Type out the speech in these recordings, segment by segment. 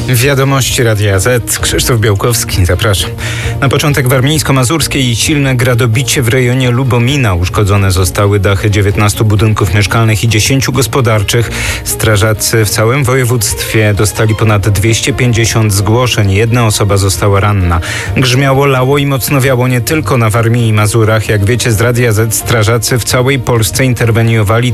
Wiadomości Radia Z. Krzysztof Białkowski, zapraszam. Na początek warmińsko-mazurskie i silne gradobicie w rejonie Lubomina. Uszkodzone zostały dachy 19 budynków mieszkalnych i 10 gospodarczych. Strażacy w całym województwie dostali ponad 250 zgłoszeń. Jedna osoba została ranna. Grzmiało, lało i mocno wiało nie tylko na Warmii i Mazurach. Jak wiecie z Radia Z, strażacy w całej Polsce interweniowali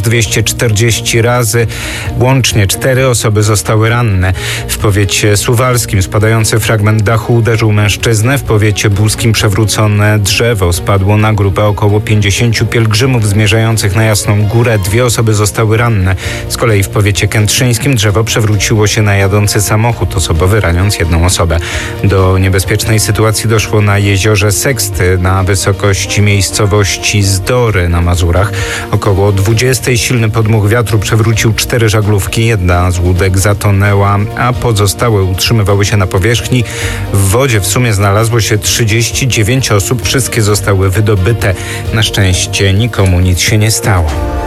1240 razy. Łącznie 4 osoby zostały ranne. W powiecie suwalskim spadający fragment dachu uderzył mężczyznę. W powiecie buskim przewrócone drzewo spadło na grupę około 50 pielgrzymów zmierzających na Jasną Górę. 2 osoby zostały ranne. Z kolei w powiecie kętrzyńskim drzewo przewróciło się na jadący samochód osobowy, raniąc 1 osobę. Do niebezpiecznej sytuacji doszło na jeziorze Seksty na wysokości miejscowości Zdory na Mazurach. Około 20 silny podmuch wiatru przewrócił 4 żaglówki. Jedna z łódek zatonęła, a pozostałe utrzymywały się na powierzchni. W wodzie w sumie znalazło się 39 osób. Wszystkie zostały wydobyte. Na szczęście nikomu nic się nie stało.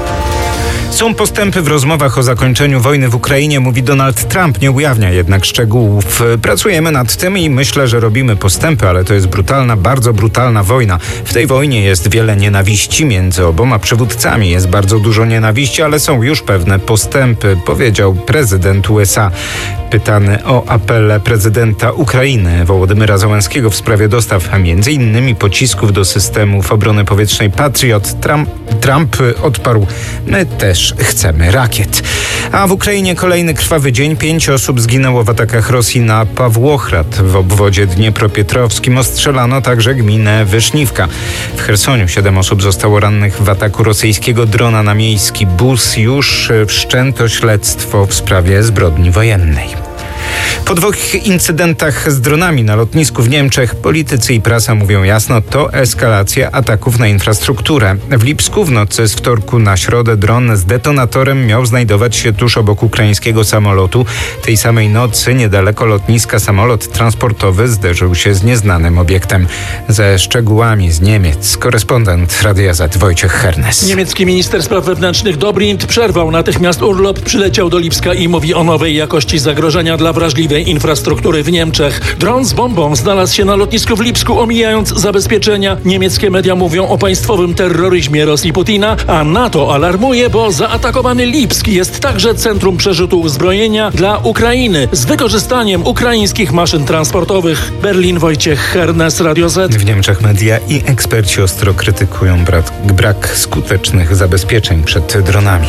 Są postępy w rozmowach o zakończeniu wojny w Ukrainie, mówi Donald Trump. Nie ujawnia jednak szczegółów. Pracujemy nad tym i myślę, że robimy postępy, ale to jest brutalna, bardzo brutalna wojna. W tej wojnie jest wiele nienawiści między oboma przywódcami. Jest bardzo dużo nienawiści, ale są już pewne postępy, powiedział prezydent USA. Pytany o apele prezydenta Ukrainy Wołodymyra Zełenskiego w sprawie dostaw m.in. pocisków do systemów obrony powietrznej Patriot, Trump odparł: my też chcemy rakiet. A w Ukrainie kolejny krwawy dzień. 5 osób zginęło w atakach Rosji na Pawłochrad w obwodzie dniepropietrowskim. Ostrzelano także gminę Wyszniwka. W Chersoniu 7 osób zostało rannych w ataku rosyjskiego drona na miejski bus. Już wszczęto śledztwo w sprawie zbrodni wojennej. Po 2 incydentach z dronami na lotnisku w Niemczech politycy i prasa mówią jasno, to eskalacja ataków na infrastrukturę. W Lipsku w nocy z wtorku na środę dron z detonatorem miał znajdować się tuż obok ukraińskiego samolotu. Tej samej nocy niedaleko lotniska samolot transportowy zderzył się z nieznanym obiektem. Ze szczegółami z Niemiec korespondent Radia Z Wojciech Hernes. Niemiecki minister spraw wewnętrznych Dobrindt przerwał natychmiast urlop, przyleciał do Lipska i mówi o nowej jakości zagrożenia dla wrażliwej infrastruktury w Niemczech. Dron z bombą znalazł się na lotnisku w Lipsku, omijając zabezpieczenia. Niemieckie media mówią o państwowym terroryzmie Rosji Putina, a NATO alarmuje, bo zaatakowany Lipsk jest także centrum przerzutu uzbrojenia dla Ukrainy z wykorzystaniem ukraińskich maszyn transportowych. Berlin, Wojciech Hernes, Radio Z. W Niemczech media i eksperci ostro krytykują brak skutecznych zabezpieczeń przed dronami.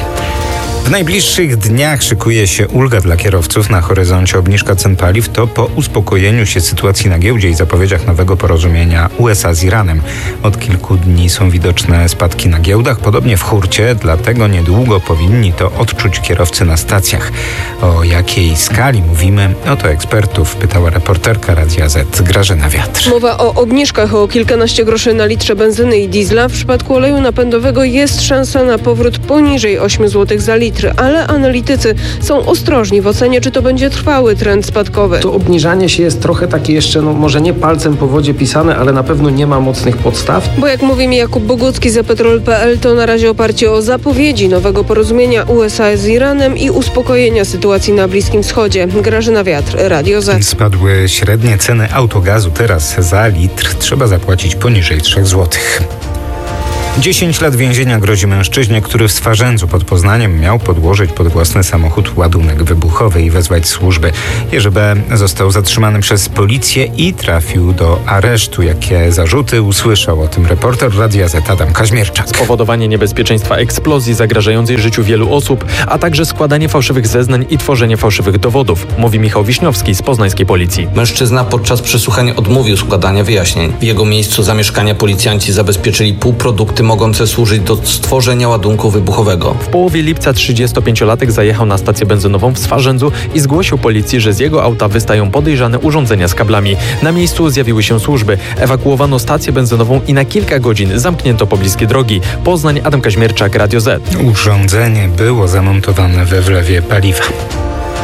W najbliższych dniach szykuje się ulga dla kierowców. Na horyzoncie obniżka cen paliw. To po uspokojeniu się sytuacji na giełdzie i zapowiedziach nowego porozumienia USA z Iranem. Od kilku dni są widoczne spadki na giełdach, podobnie w hurcie, dlatego niedługo powinni to odczuć kierowcy na stacjach. O jakiej skali mówimy? Oto ekspertów pytała reporterka Radia Z Grażyna Wiatr. Mowa o obniżkach o kilkanaście groszy na litrze benzyny i diesla. W przypadku oleju napędowego jest szansa na powrót poniżej 8 zł za litr. Ale analitycy są ostrożni w ocenie, czy to będzie trwały trend spadkowy. To obniżanie się jest trochę takie jeszcze, może nie palcem po wodzie pisane, ale na pewno nie ma mocnych podstaw. Bo jak mówi mi Jakub Bogucki z Petrol.pl, to na razie oparcie o zapowiedzi nowego porozumienia USA z Iranem i uspokojenia sytuacji na Bliskim Wschodzie. Grażyna Wiatr, Radio Z. Spadły średnie ceny autogazu. Teraz za litr trzeba zapłacić poniżej 3 zł. 10 lat więzienia grozi mężczyźnie, który w Swarzędzu pod Poznaniem miał podłożyć pod własny samochód ładunek wybuchowy i wezwać służby. Jerzy B. został zatrzymany przez policję i trafił do aresztu. Jakie zarzuty usłyszał o tym reporter Radia Z Adam Kaźmierczak. Spowodowanie niebezpieczeństwa eksplozji zagrażającej życiu wielu osób, a także składanie fałszywych zeznań i tworzenie fałszywych dowodów, mówi Michał Wiśniowski z poznańskiej policji. Mężczyzna podczas przesłuchania odmówił składania wyjaśnień. W jego miejscu zamieszkania policjanci zabezpieczyli półprodukty mogące służyć do stworzenia ładunku wybuchowego. W połowie lipca 35-latek zajechał na stację benzynową w Swarzędzu i zgłosił policji, że z jego auta wystają podejrzane urządzenia z kablami. Na miejscu zjawiły się służby. Ewakuowano stację benzynową i na kilka godzin zamknięto pobliskie drogi. Poznań, Adam Kaźmierczak, Radio Z. Urządzenie było zamontowane we wlewie paliwa.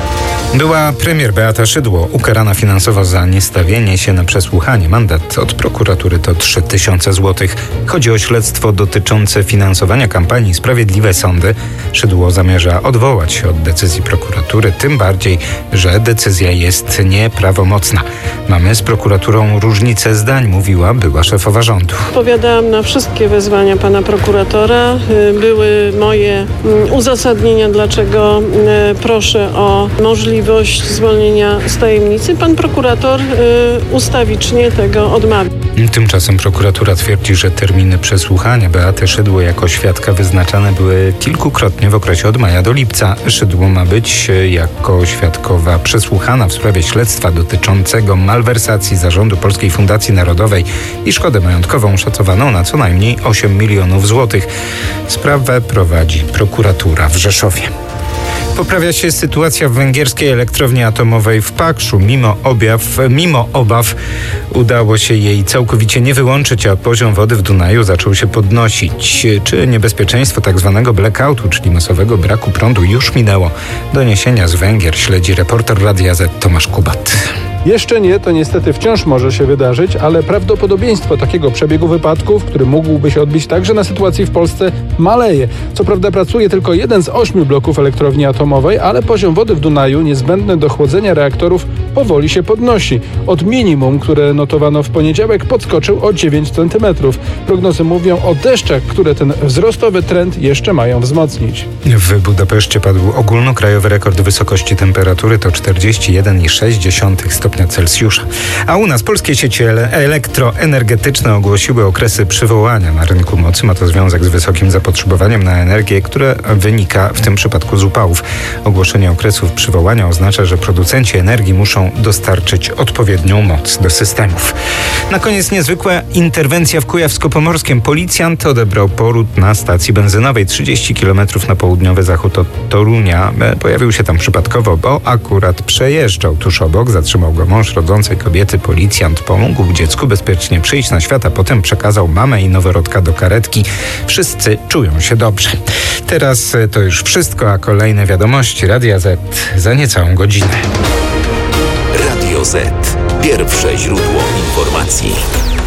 Była premier Beata Szydło ukarana finansowo za niestawienie się na przesłuchanie. Mandat od prokuratury to 3000 zł. Chodzi o śledztwo dotyczące finansowania kampanii Sprawiedliwe Sądy. Szydło zamierza odwołać się od decyzji prokuratury, tym bardziej, że decyzja jest nieprawomocna. Mamy z prokuraturą różnicę zdań, mówiła była szefowa rządu. Odpowiadałam na wszystkie wezwania pana prokuratora. Były moje uzasadnienia, dlaczego proszę o możliwość zwolnienia z tajemnicy. Pan prokurator ustawicznie tego odmawia. Tymczasem prokuratura twierdzi, że terminy przesłuchania Beaty Szydło jako świadka wyznaczane były kilkukrotnie w okresie od maja do lipca. Szydło ma być jako świadkowa przesłuchana w sprawie śledztwa dotyczącego malwersacji zarządu Polskiej Fundacji Narodowej i szkodę majątkową szacowaną na co najmniej 8 milionów złotych. Sprawę prowadzi prokuratura w Rzeszowie. Poprawia się sytuacja w węgierskiej elektrowni atomowej w Pakszu. Mimo obaw udało się jej całkowicie nie wyłączyć, a poziom wody w Dunaju zaczął się podnosić. Czy niebezpieczeństwo tzw. blackoutu, czyli masowego braku prądu, już minęło? Doniesienia z Węgier śledzi reporter Radia Z Tomasz Kubat. Jeszcze nie, to niestety wciąż może się wydarzyć, ale prawdopodobieństwo takiego przebiegu wypadków, który mógłby się odbić także na sytuacji w Polsce, maleje. Co prawda pracuje tylko jeden z 8 bloków elektrowni atomowej, ale poziom wody w Dunaju niezbędny do chłodzenia reaktorów powoli się podnosi. Od minimum, które notowano w poniedziałek, podskoczył o 9 cm. Prognozy mówią o deszczach, które ten wzrostowy trend jeszcze mają wzmocnić. W Budapeszcie padł ogólnokrajowy rekord wysokości temperatury, to 41,6 stopnia Celsjusza. A u nas polskie sieci elektroenergetyczne ogłosiły okresy przywołania na rynku mocy. Ma to związek z wysokim zapotrzebowaniem na energię, które wynika w tym przypadku z upałów. Ogłoszenie okresów przywołania oznacza, że producenci energii muszą dostarczyć odpowiednią moc do systemów. Na koniec niezwykła interwencja w Kujawsko-Pomorskiem. Policjant odebrał poród na stacji benzynowej 30 km na południowy zachód od Torunia. Pojawił się tam przypadkowo, bo akurat przejeżdżał tuż obok. Zatrzymał go mąż rodzącej kobiety. Policjant pomógł dziecku bezpiecznie przyjść na świat, a potem przekazał mamę i noworodka do karetki. Wszyscy czują się dobrze. Teraz to już wszystko, a kolejne wiadomości Radia Z za niecałą godzinę. Radio Z. Pierwsze źródło informacji.